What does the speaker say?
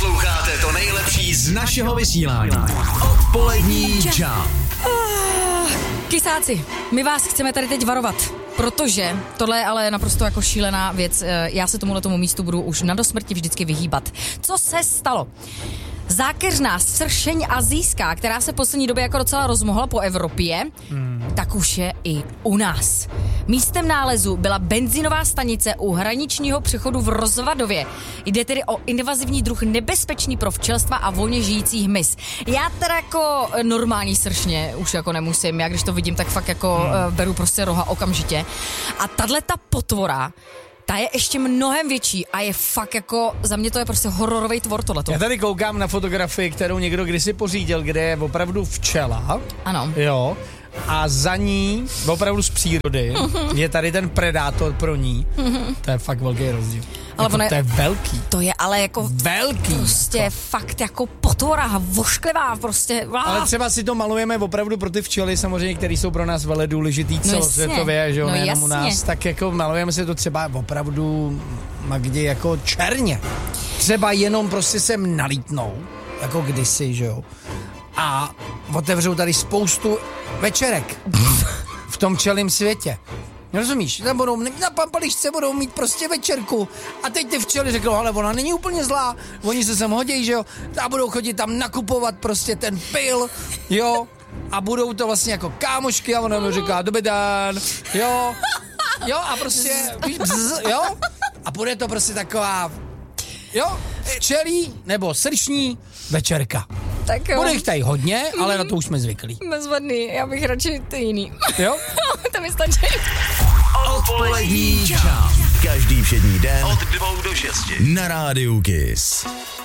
Posloucháte to nejlepší z našeho vysílání. Odpolední Jump. Kysáci, my vás chceme tady teď varovat, protože tohle je ale naprosto jako šílená věc. Já se tomuhletomu místu budu už na dosmrti vždycky vyhýbat. Co se stalo? Zákeřná sršeň asijská, která se v poslední době jako docela rozmohla po Evropě, tak už je i u nás. Místem nálezu byla benzinová stanice u hraničního přechodu v Rozvadově. Jde tedy o invazivní druh nebezpečný pro včelstva a volně žijící hmyz. Já teda jako normální sršně už jako nemusím, já když to vidím, tak fakt jako beru prostě roha okamžitě. A tato potvora, ta je ještě mnohem větší a je fakt jako, za mě to je prostě hororový tvor tohleto. Já tady koukám na fotografii, kterou někdo kdysi pořídil, kde je opravdu včela. Ano. Jo. A za ní, opravdu z přírody, je tady ten predátor pro ní. To je fakt velký rozdíl. Ale jako, to je velký. To je ale jako velký. Prostě fakt jako potvora, vošklivá prostě. Ale třeba si to malujeme opravdu pro ty včely samozřejmě, které jsou pro nás velmi důležitý celosvětově, že jo, nejenom u nás. Tak jako malujeme si to třeba opravdu Magdi jako černě. Třeba jenom prostě sem nalítnou, jako kdysi, že jo. A otevřou tady spoustu večerek v tom včelím světě. Rozumíš? Tam budou, na pampališce budou mít prostě večerku a teď ty včely řeknou, ale ona není úplně zlá, oni se sem hodí, že jo, a budou chodit tam nakupovat prostě ten pil, jo, a budou to vlastně jako kámošky a ona mu říká, dobrý den, jo, a prostě, jo, a bude to prostě taková, jo, včelí nebo srční večerka. Tak jo. Bude jich tady hodně, ale na to už jsme zvyklí. Bezvadný, já bych radši ty jiný. Jo? To mi stačí. Odpolední Jump. Každý všední den od 2 do 6 na rádiu Kiss.